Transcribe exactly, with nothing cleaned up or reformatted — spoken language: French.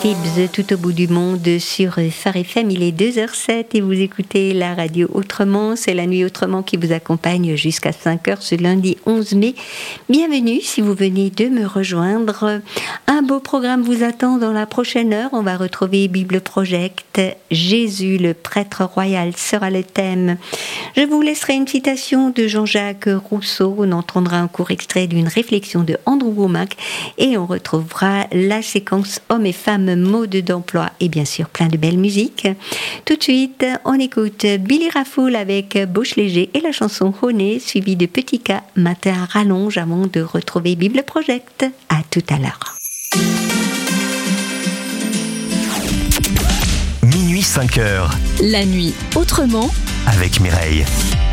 Tibbs tout au bout du monde sur Phare F M. Il est deux heures sept et vous écoutez la radio Autrement. C'est la nuit Autrement qui vous accompagne jusqu'à cinq heures ce lundi onze mai. Bienvenue si vous venez de me rejoindre. Un beau programme vous attend dans la prochaine heure. On va retrouver Bible Project. Jésus, le prêtre royal, sera le thème. Je vous laisserai une citation de Jean-Jacques Rousseau. On entendra un court extrait d'une réflexion de Andrew Wommack et on retrouvera la séquence hommes et femmes mode d'emploi et bien sûr plein de belles musiques. Tout de suite, on écoute Billy Raffoul avec Bauche Léger et la chanson Honey suivie de Petit K, Matin à rallonge avant de retrouver Bible Project. À tout à l'heure. Minuit cinq heures. La nuit Autrement avec Mireille.